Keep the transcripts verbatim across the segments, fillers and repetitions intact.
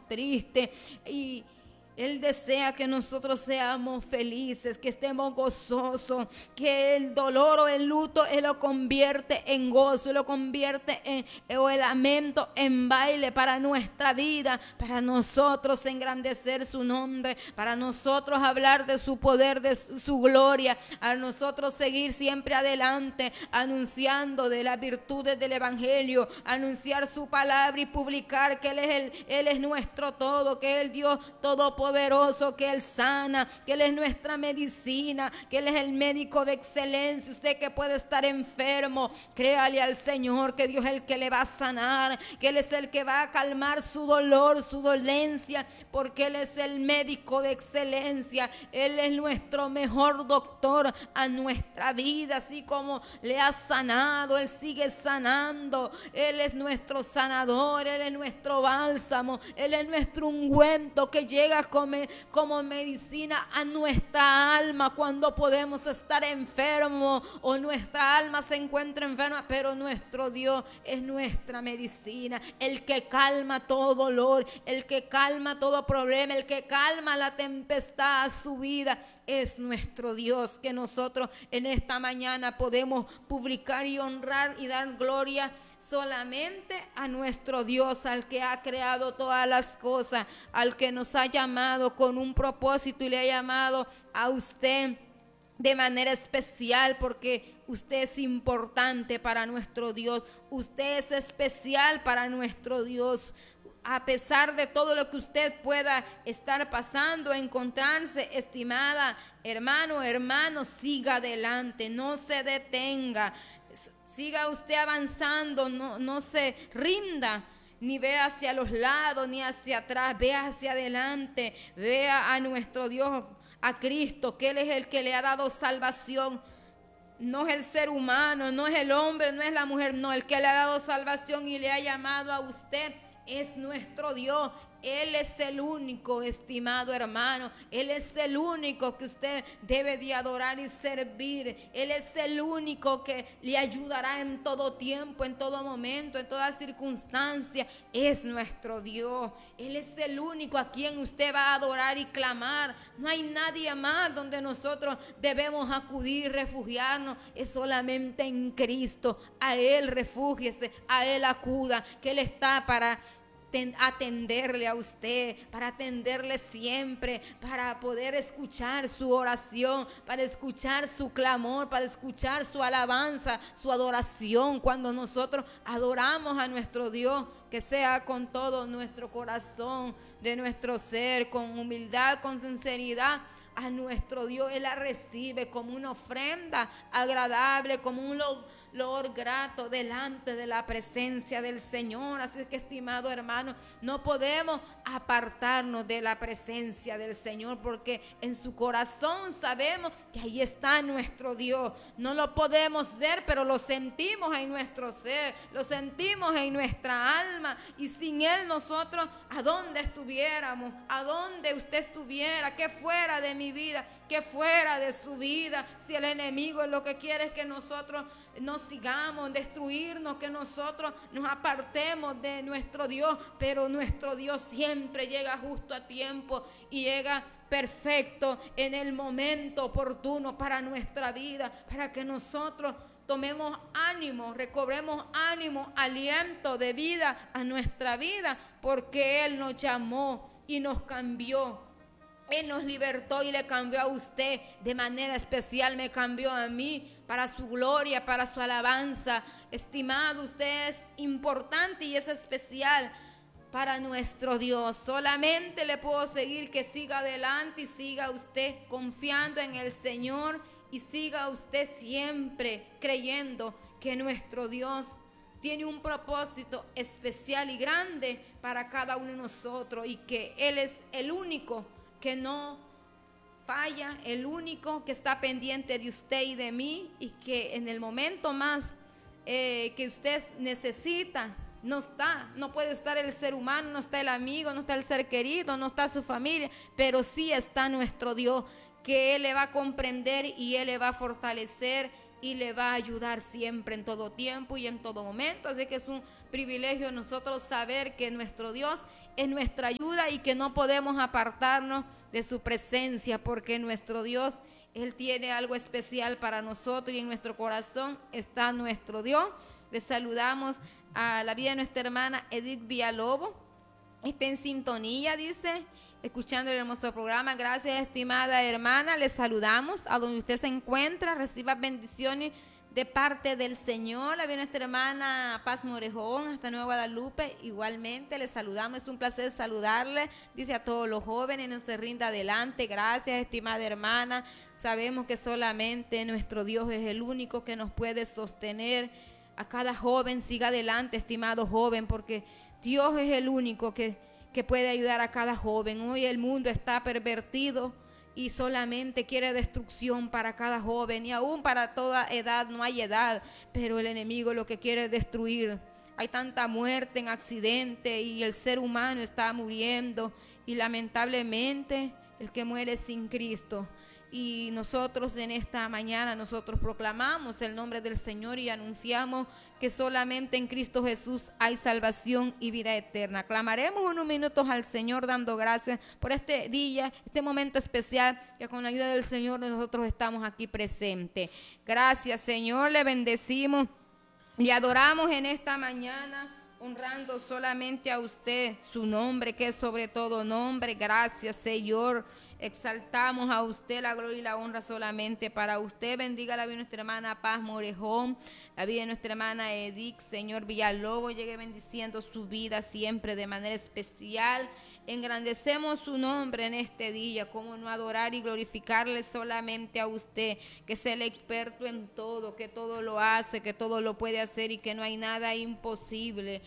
tristes. Y Él desea que nosotros seamos felices, que estemos gozosos, que el dolor o el luto Él lo convierte en gozo, lo convierte en, o el lamento en baile para nuestra vida, para nosotros engrandecer su nombre, para nosotros hablar de su poder, de su, su gloria, a nosotros seguir siempre adelante, anunciando de las virtudes del evangelio, anunciar su palabra y publicar que Él es, el, Él es nuestro todo, que es el Dios todopoderoso, poderoso, que Él sana, que Él es nuestra medicina, que Él es el médico de excelencia. Usted que puede estar enfermo, créale al Señor que Dios es el que le va a sanar, que Él es el que va a calmar su dolor, su dolencia, porque Él es el médico de excelencia. Él es nuestro mejor doctor a nuestra vida, así como le ha sanado, Él sigue sanando. Él es nuestro sanador, Él es nuestro bálsamo, Él es nuestro ungüento que llega con Como, como medicina a nuestra alma cuando podemos estar enfermos o nuestra alma se encuentra enferma, pero nuestro Dios es nuestra medicina, el que calma todo dolor, el que calma todo problema, el que calma la tempestad a su vida. Es nuestro Dios que nosotros en esta mañana podemos publicar y honrar y dar gloria solamente a nuestro Dios, al que ha creado todas las cosas, al que nos ha llamado con un propósito y le ha llamado a usted de manera especial, porque usted es importante para nuestro Dios, usted es especial para nuestro Dios. A pesar de todo lo que usted pueda estar pasando, encontrarse, estimada hermano, hermano, siga adelante, no se detenga. Siga usted avanzando, no, no se rinda, ni vea hacia los lados, ni hacia atrás, vea hacia adelante, vea a nuestro Dios, a Cristo, que Él es el que le ha dado salvación. No es el ser humano, no es el hombre, no es la mujer, no, el que le ha dado salvación y le ha llamado a usted es nuestro Dios. Él es el único, estimado hermano. Él es el único que usted debe de adorar y servir. Él es el único que le ayudará en todo tiempo, en todo momento, en toda circunstancia. Es nuestro Dios. Él es el único a quien usted va a adorar y clamar. No hay nadie más donde nosotros debemos acudir, refugiarnos. Es solamente en Cristo. A Él refúgiese, a Él acuda, que Él está para atenderle a usted, para atenderle siempre, para poder escuchar su oración, para escuchar su clamor, para escuchar su alabanza, su adoración. Cuando nosotros adoramos a nuestro Dios, que sea con todo nuestro corazón, de nuestro ser, con humildad, con sinceridad, a nuestro Dios, Él la recibe como una ofrenda agradable, como un olor grato delante de la presencia del Señor. Así que, estimado hermano, no podemos apartarnos de la presencia del Señor, porque en su corazón sabemos que ahí está nuestro Dios. No lo podemos ver, pero lo sentimos en nuestro ser, lo sentimos en nuestra alma, y sin Él nosotros, ¿a dónde estuviéramos? ¿A dónde usted estuviera? ¿Qué fuera de mi vida? ¿Qué fuera de su vida? Si el enemigo lo que quiere es que nosotros nos sigamos, destruirnos, que nosotros nos apartemos de nuestro Dios, pero nuestro Dios siempre llega justo a tiempo y llega perfecto en el momento oportuno para nuestra vida, para que nosotros tomemos ánimo, recobremos ánimo, aliento de vida a nuestra vida, porque Él nos llamó y nos cambió. Él nos libertó y le cambió a usted de manera especial, me cambió a mí para su gloria, para su alabanza. Estimado, usted es importante y es especial para nuestro Dios. Solamente le puedo seguir que siga adelante y siga usted confiando en el Señor, y siga usted siempre creyendo que nuestro Dios tiene un propósito especial y grande para cada uno de nosotros, y que Él es el único que no falla, el único que está pendiente de usted y de mí, y que en el momento más eh, que usted necesita, no está, no puede estar el ser humano, no está el amigo, no está el ser querido, no está su familia, pero sí está nuestro Dios, que Él le va a comprender y Él le va a fortalecer y le va a ayudar siempre, en todo tiempo y en todo momento. Así que es un privilegio nosotros saber que nuestro Dios es nuestra ayuda y que no podemos apartarnos de su presencia, porque nuestro Dios, Él tiene algo especial para nosotros y en nuestro corazón está nuestro Dios. Les saludamos a la vida de nuestra hermana Edith Villalobos. Está en sintonía, dice, escuchando el hermoso programa. Gracias, estimada hermana. Les saludamos a donde usted se encuentra. Reciba bendiciones de parte del Señor. La vida de nuestra hermana Paz Morejón, hasta Nueva Guadalupe. Igualmente, les saludamos. Es un placer saludarle. Dice a todos los jóvenes, no se rinda adelante. Gracias, estimada hermana. Sabemos que solamente nuestro Dios es el único que nos puede sostener. A cada joven, siga adelante, estimado joven, porque Dios es el único que, que puede ayudar a cada joven. Hoy el mundo está pervertido y solamente quiere destrucción para cada joven, y aún para toda edad, no hay edad, pero el enemigo lo que quiere es destruir. Hay tanta muerte en accidente y el ser humano está muriendo, y lamentablemente el que muere es sin Cristo. Y nosotros en esta mañana, nosotros proclamamos el nombre del Señor y anunciamos que solamente en Cristo Jesús hay salvación y vida eterna. Clamaremos unos minutos al Señor dando gracias por este día, este momento especial, que con la ayuda del Señor nosotros estamos aquí presentes. Gracias, Señor, le bendecimos y adoramos en esta mañana, honrando solamente a usted, su nombre que es sobre todo nombre. Gracias, Señor. Exaltamos a usted, la gloria y la honra solamente para usted. Bendiga la vida de nuestra hermana Paz Morejón, la vida de nuestra hermana Edith, Señor Villalobos, llegue bendiciendo su vida siempre de manera especial. Engrandecemos su nombre en este día, como no adorar y glorificarle solamente a usted, que es el experto en todo, que todo lo hace, que todo lo puede hacer y que no hay nada imposible.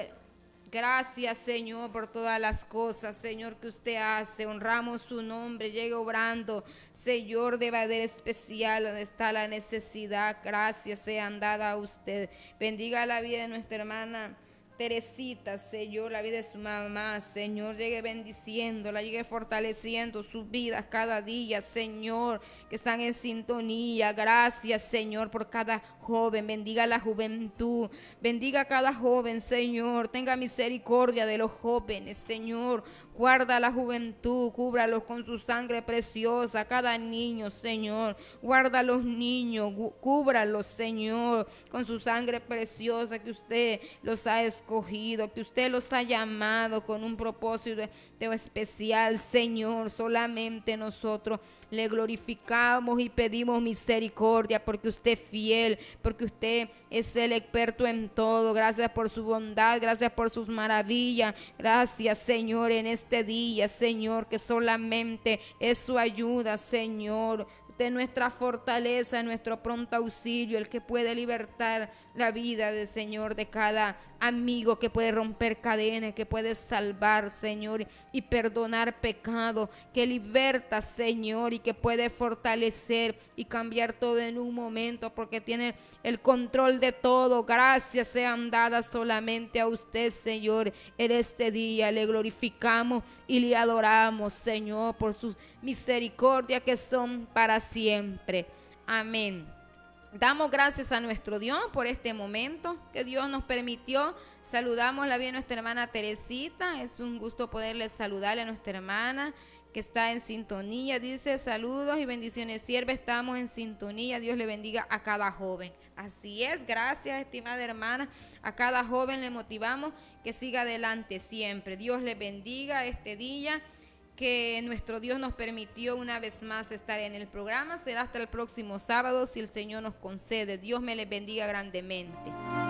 Gracias, Señor, por todas las cosas, Señor, que usted hace. Honramos su nombre, llegue obrando, Señor, de manera especial donde está la necesidad. Gracias sean dadas a usted. Bendiga la vida de nuestra hermana Teresita, Señor, la vida de su mamá, Señor, llegue bendiciéndola, llegue fortaleciendo sus vidas cada día, Señor, que están en sintonía. Gracias, Señor, por cada joven. Bendiga la juventud, bendiga a cada joven, Señor, tenga misericordia de los jóvenes, Señor, guarda la juventud, cúbralos con su sangre preciosa, cada niño, Señor, guarda a los niños, cúbralos, Señor, con su sangre preciosa, que usted los ha escogido, que usted los ha llamado con un propósito especial, Señor. Solamente nosotros le glorificamos y pedimos misericordia, porque usted es fiel, porque usted es el experto en todo. Gracias por su bondad, gracias por sus maravillas. Gracias, Señor, en este día, Señor, que solamente es su ayuda, Señor. Usted es nuestra fortaleza, nuestro pronto auxilio, el que puede libertar la vida del Señor, de cada amigo, que puede romper cadenas, que puede salvar, Señor, y perdonar pecado, que liberta, Señor, y que puede fortalecer y cambiar todo en un momento, porque tiene el control de todo. Gracias sean dadas solamente a usted, Señor. En este día le glorificamos y le adoramos, Señor, por sus misericordias que son para siempre. Amén. Damos gracias a nuestro Dios por este momento que Dios nos permitió. Saludamos la vida de nuestra hermana Teresita. Es un gusto poderle saludarle a nuestra hermana que está en sintonía. Dice: saludos y bendiciones, sierva, estamos en sintonía. Dios le bendiga a cada joven. Así es, gracias, estimada hermana. A cada joven le motivamos que siga adelante siempre. Dios le bendiga este día que nuestro Dios nos permitió una vez más estar en el programa. Será hasta el próximo sábado, si el Señor nos concede. Dios me les bendiga grandemente.